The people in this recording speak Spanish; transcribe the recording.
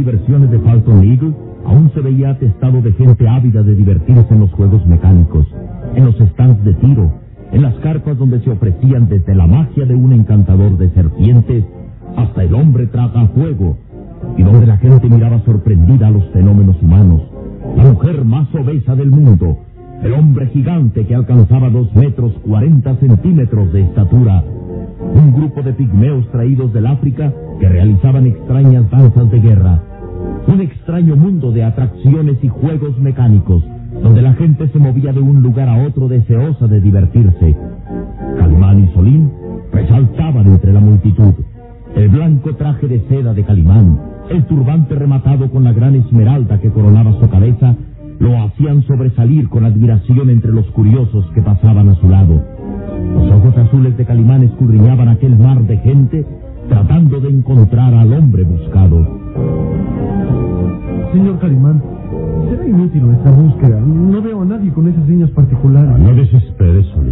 diversiones de Falcon Eagle, aún se veía atestado de gente ávida de divertirse en los juegos mecánicos, en los stands de tiro, en las carpas donde se ofrecían desde la magia de un encantador de serpientes hasta el hombre traga fuego, y donde la gente miraba sorprendida a los fenómenos humanos. La mujer más obesa del mundo, el hombre gigante que alcanzaba 2 metros 40 centímetros de estatura, un grupo de pigmeos traídos del África que realizaban extrañas danzas de guerra, un extraño mundo de atracciones y juegos mecánicos, donde la gente se movía de un lugar a otro deseosa de divertirse. Calimán y Solín resaltaban entre la multitud. El blanco traje de seda de Calimán, el turbante rematado con la gran esmeralda que coronaba su cabeza, lo hacían sobresalir con admiración entre los curiosos que pasaban a su lado. Los ojos azules de Calimán escudriñaban aquel mar de gente, tratando de encontrar al hombre buscado. Señor Calimán, será inútil nuestra búsqueda. No veo a nadie con esas señas particulares. No desesperes,